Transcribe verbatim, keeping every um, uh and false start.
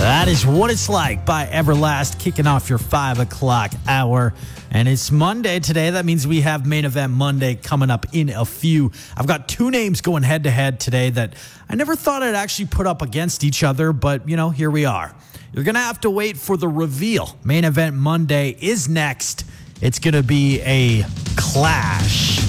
That is What It's Like by Everlast, kicking off your five o'clock hour. And it's Monday today. That means we have Main Event Monday coming up in a few. I've got two names going head-to-head today that I never thought I'd actually put up against each other, but, you know, here we are. You're going to have to wait for the reveal. Main Event Monday is next. It's going to be a clash.